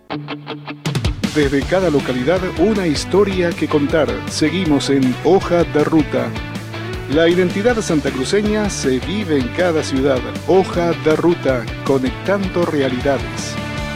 Desde cada localidad, una historia que contar. Seguimos en Hoja de Ruta. La identidad santacruceña se vive en cada ciudad. Hoja de Ruta, conectando realidades.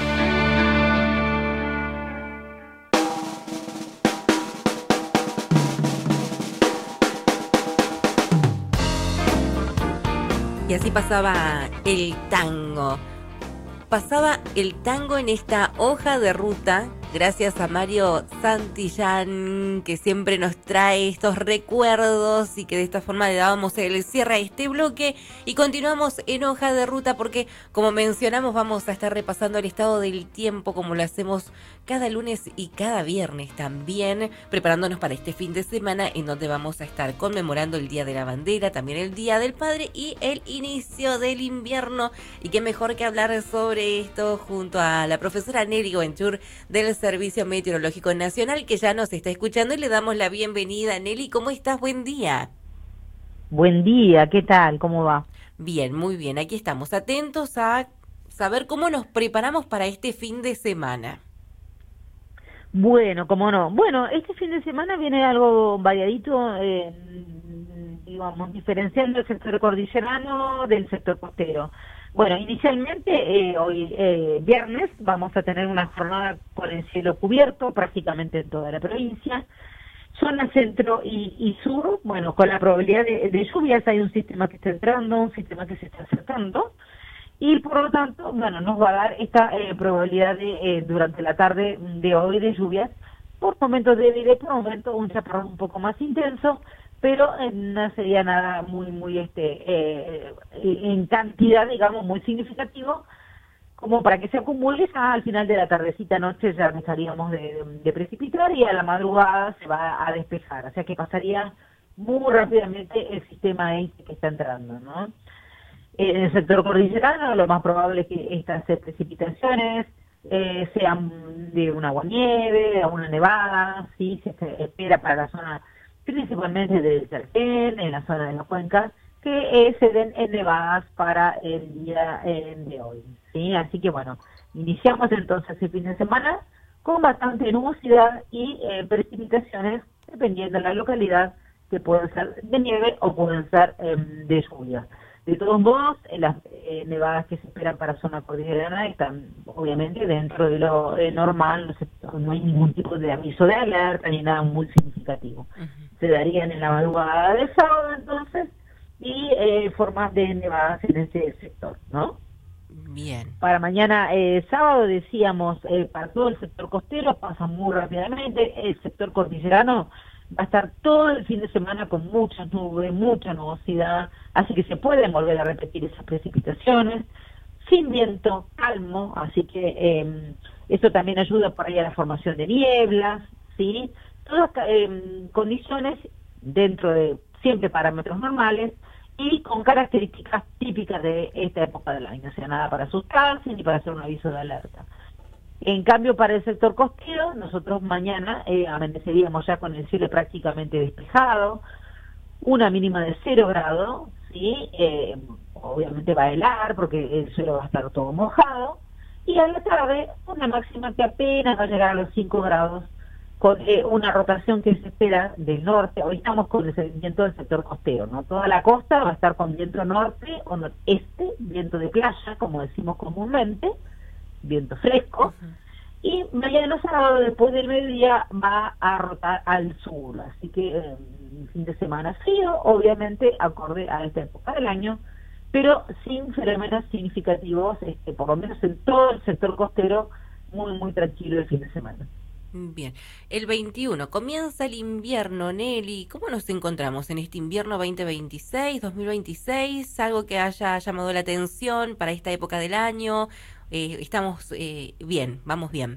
Y así pasaba el tango. Pasaba el tango en esta hoja de ruta, gracias a Mario Santillán, que siempre nos trae estos recuerdos y que de esta forma le dábamos el cierre a este bloque. Y continuamos en hoja de ruta porque, como mencionamos, vamos a estar repasando el estado del tiempo como lo hacemos cada lunes y cada viernes también, preparándonos para este fin de semana en donde vamos a estar conmemorando el Día de la Bandera, también el Día del Padre y el inicio del invierno. Y qué mejor que hablar sobre esto junto a la profesora Nelly Goenchur del Servicio Meteorológico Nacional, que ya nos está escuchando, y le damos la bienvenida. Nelly, ¿cómo estás? Buen día. Buen día, ¿qué tal? ¿Cómo va? Bien, muy bien. Aquí estamos atentos a saber cómo nos preparamos para este fin de semana. Bueno, cómo no. Bueno, este fin de semana viene algo variadito, digamos, diferenciando el sector cordillerano del sector costero. Bueno, inicialmente, hoy viernes, vamos a tener una jornada con el cielo cubierto prácticamente en toda la provincia. Zona centro y sur, bueno, con la probabilidad de lluvias. Hay un sistema que está entrando, un sistema que se está acercando, y por lo tanto, bueno, nos va a dar esta probabilidad de durante la tarde de hoy de lluvias, por momentos débiles, por momentos un chaparrón un poco más intenso, pero no sería nada muy en cantidad, digamos, muy significativo, como para que se acumule. Ya al final de la tardecita, noche, ya dejaríamos de precipitar y a la madrugada se va a despejar, o sea que pasaría muy rápidamente el sistema este que está entrando, ¿no? En el sector cordillerano lo más probable es que estas precipitaciones sean de un aguanieve, de una nevada, ¿sí? Se espera para la zona principalmente del Chaltén, en la zona de la cuenca, que se den en nevadas para el día de hoy, ¿sí? Así que bueno, iniciamos entonces el fin de semana con bastante nubosidad y precipitaciones, dependiendo de la localidad, que pueden ser de nieve o pueden ser de lluvia. De todos modos, las nevadas que se esperan para zona cordillerana están obviamente dentro de lo normal, no hay ningún tipo de aviso de alerta ni nada muy significativo. Se darían en la madrugada del sábado entonces, y formas de nevadas en ese sector, ¿no? Bien. Para mañana sábado decíamos, para todo el sector costero pasa muy rápidamente. El sector cordillerano va a estar todo el fin de semana con muchas nubes, mucha nubosidad, así que se pueden volver a repetir esas precipitaciones, sin viento, calmo, así que eso también ayuda por ahí a la formación de nieblas, ¿sí? Todas condiciones dentro de siempre parámetros normales y con características típicas de esta época del año, o sea, nada para asustarse ni para hacer un aviso de alerta. En cambio, para el sector costero, nosotros mañana amaneceríamos ya con el cielo prácticamente despejado, una mínima de 0 grados, ¿sí? Obviamente va a helar porque el suelo va a estar todo mojado, y a la tarde una máxima que apenas va a llegar a los 5 grados, con una rotación que se espera del norte. Hoy estamos con el viento del sector costero, ¿no? Toda la costa va a estar con viento norte o noreste, viento de playa, como decimos comúnmente, viento fresco, y mañana sábado después del mediodía va a rotar al sur, así que fin de semana frío, obviamente acorde a esta época del año, pero sin fenómenos significativos, por lo menos en todo el sector costero, muy tranquilo el fin de semana. Bien, el 21 comienza el invierno, Nelly. ¿Cómo nos encontramos en este invierno 2026, 2026? ¿Algo que haya llamado la atención para esta época del año? Estamos bien, vamos bien.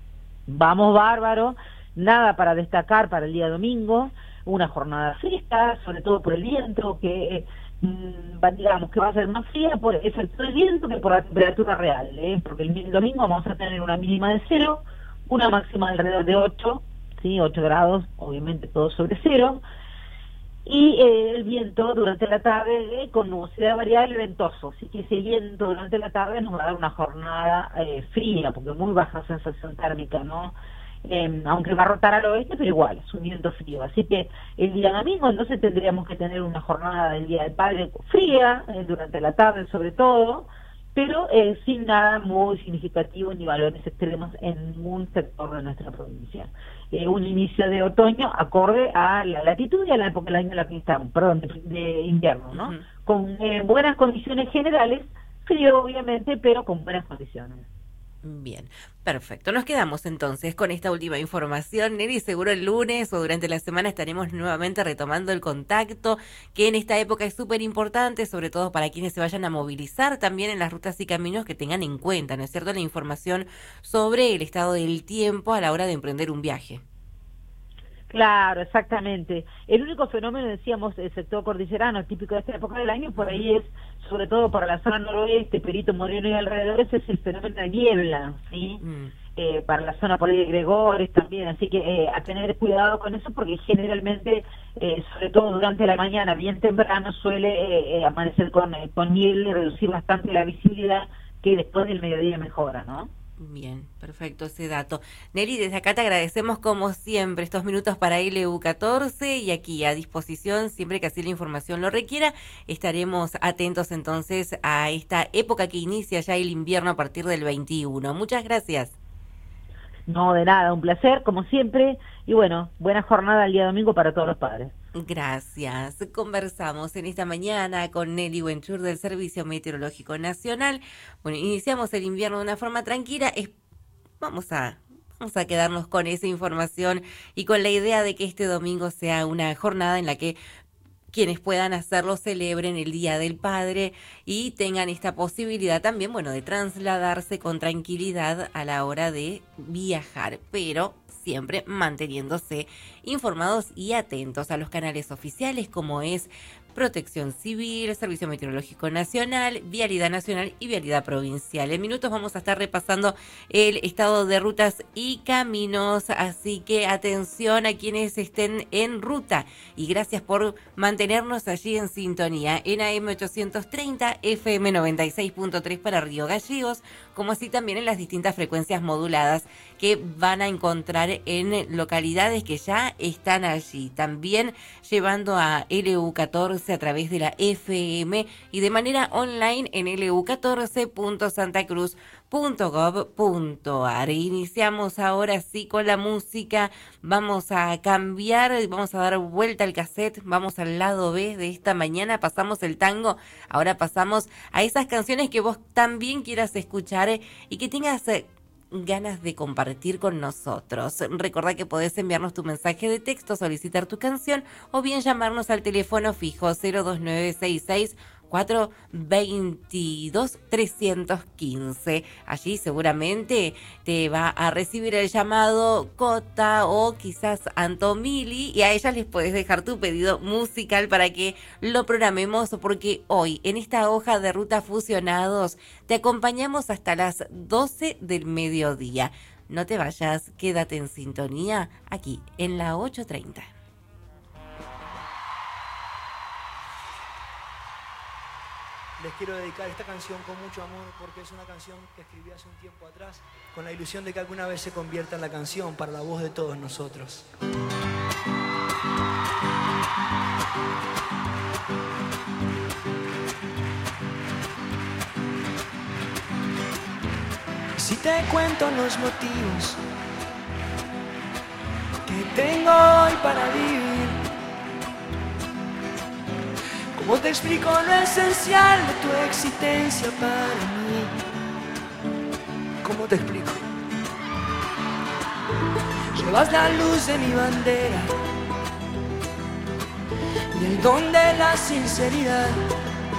Vamos bárbaro, nada para destacar para el día domingo, una jornada fresca, sobre todo por el viento, que digamos que va a ser más fría por efecto del viento que por la temperatura real, porque el domingo vamos a tener una mínima de 0, una máxima alrededor de 8, ¿sí? 8 grados, obviamente todo sobre 0, y el viento durante la tarde con nubosidad variable ventoso, así que ese viento durante la tarde nos va a dar una jornada fría, porque muy baja sensación térmica, ¿no? Aunque va a rotar al oeste, pero igual, es un viento frío. Así que el día domingo entonces tendríamos que tener una jornada del Día del Padre fría, durante la tarde sobre todo, pero sin nada muy significativo ni valores extremos en ningún sector de nuestra provincia. Un inicio de otoño acorde a la latitud y a la época del año en la que estamos, perdón, de invierno, ¿no? Con buenas condiciones generales, frío obviamente, pero con buenas condiciones. Bien, perfecto. Nos quedamos entonces con esta última información, Nelly. Seguro el lunes o durante la semana estaremos nuevamente retomando el contacto, que en esta época es súper importante, sobre todo para quienes se vayan a movilizar también en las rutas y caminos, que tengan en cuenta, ¿no es cierto?, la información sobre el estado del tiempo a la hora de emprender un viaje. Claro, exactamente. El único fenómeno, decíamos, el sector cordillerano, típico de esta época del año, por ahí es, sobre todo para la zona noroeste, Perito Moreno y alrededores, es el fenómeno de niebla, ¿sí? Para la zona por ahí de Gregores también, así que a tener cuidado con eso, porque generalmente, sobre todo durante la mañana, bien temprano, suele amanecer con niebla y reducir bastante la visibilidad, que después del mediodía mejora, ¿no? Bien, perfecto ese dato. Nelly, desde acá te agradecemos como siempre estos minutos para LU14 y aquí a disposición, siempre que así la información lo requiera, estaremos atentos entonces a esta época que inicia ya el invierno a partir del 21. Muchas gracias. No, de nada, un placer, como siempre, y bueno, buena jornada el día domingo para todos los padres. Gracias. Conversamos en esta mañana con Nelly Wenchur del Servicio Meteorológico Nacional. Bueno, iniciamos el invierno de una forma tranquila. Vamos a quedarnos con esa información y con la idea de que este domingo sea una jornada en la que quienes puedan hacerlo celebren el Día del Padre y tengan esta posibilidad también, bueno, de trasladarse con tranquilidad a la hora de viajar, pero siempre manteniéndose informados y atentos a los canales oficiales como es Protección Civil, Servicio Meteorológico Nacional, Vialidad Nacional y Vialidad Provincial. En minutos vamos a estar repasando el estado de rutas y caminos, así que atención a quienes estén en ruta y gracias por mantenernos allí en sintonía en AM 830, FM 96.3 para Río Gallegos, como así también en las distintas frecuencias moduladas que van a encontrar en localidades que ya están allí. También llevando a LU14 a través de la FM y de manera online en lu14.santacruz.gov.ar. Iniciamos ahora sí con la música, vamos a cambiar, vamos a dar vuelta al cassette, vamos al lado B de esta mañana, pasamos el tango, ahora pasamos a esas canciones que vos también quieras escuchar y que tengas ganas de compartir con nosotros. Recordá que podés enviarnos tu mensaje de texto, solicitar tu canción o bien llamarnos al teléfono fijo 02966 422 315. Allí seguramente te va a recibir el llamado Cota o quizás Antomili y a ellas les puedes dejar tu pedido musical para que lo programemos, porque hoy en esta hoja de ruta fusionados te acompañamos hasta las 12 del mediodía. No te vayas, quédate en sintonía aquí en la 830. Les quiero dedicar esta canción con mucho amor porque es una canción que escribí hace un tiempo atrás con la ilusión de que alguna vez se convierta en la canción para la voz de todos nosotros. Si te cuento los motivos que tengo hoy para vivir, ¿cómo te explico lo esencial de tu existencia para mí? ¿Cómo te explico? Llevas la luz de mi bandera y el don de la sinceridad.